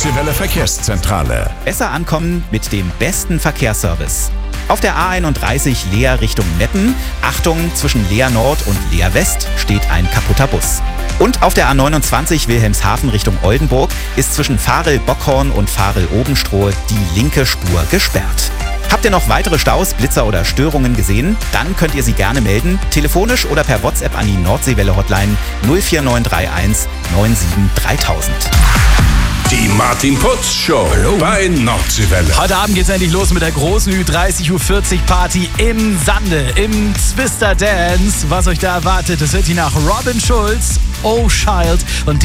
Nordseewelle Verkehrszentrale. Besser ankommen mit dem besten Verkehrsservice. Auf der A31 Leer Richtung Metten, Achtung, zwischen Leer Nord und Leer West steht ein kaputter Bus. Und auf der A29 Wilhelmshaven Richtung Oldenburg ist zwischen Varel-Bockhorn und Varel-Obenstroh die linke Spur gesperrt. Habt ihr noch weitere Staus, Blitzer oder Störungen gesehen? Dann könnt ihr sie gerne melden, telefonisch oder per WhatsApp an die Nordseewelle-Hotline 04931 97 3000. Die Martin Putz Show bei Nordseewelle. Heute Abend geht's endlich los mit der großen Ü30 Ü40 Party im Sande, im Twister Dance. Was euch da erwartet, das hört ihr nach Robin Schulz, Oh Child und